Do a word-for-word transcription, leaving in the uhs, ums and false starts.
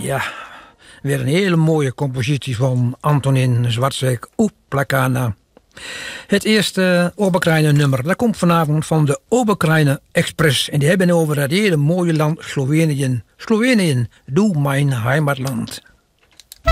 Ja, weer een hele mooie compositie van Antonin Zwartsek, Uplakana. Het eerste Oberkraïne nummer, dat komt vanavond van de Oberkraïne Express. En die hebben over het hele mooie land Slovenië. Slovenië, doe mijn heimatland.